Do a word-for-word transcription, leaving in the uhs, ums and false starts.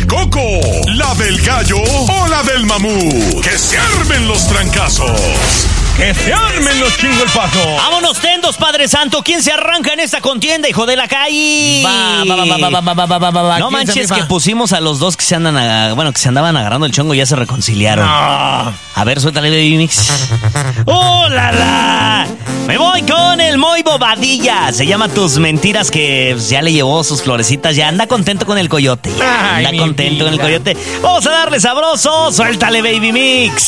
coco, la del gallo o la del mamut. Que se armen los trancazos. ¡Que se armen los chingo el paso! ¡Vámonos, tendos, Padre Santo! ¿Quién se arranca en esta contienda, hijo de la calle? Va, va, va, va, va, va, va, va, va, va. No manches que pusimos a los dos que se andan, a, bueno, que se andaban agarrando el chongo y ya se reconciliaron. No. A ver, suéltale, Baby Mix. ¡Oh, la, la! Me voy con el Moy Bobadilla. Se llama Tus Mentiras, que ya le llevó sus florecitas. Ya anda contento con el coyote. Ya Ay, anda mi contento vida. con el coyote. Vamos a darle sabroso. Suéltale, Baby Mix.